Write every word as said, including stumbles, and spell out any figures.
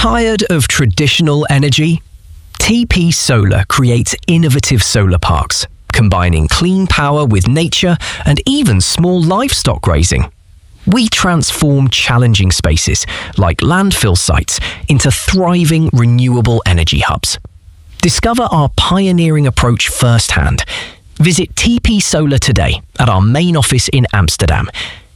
Tired of traditional energy? T P Solar creates innovative solar parks, combining clean power with nature and even small livestock grazing. We transform challenging spaces, like landfill sites, into thriving renewable energy hubs. Discover our pioneering approach firsthand. Visit T P Solar today at our main office in Amsterdam.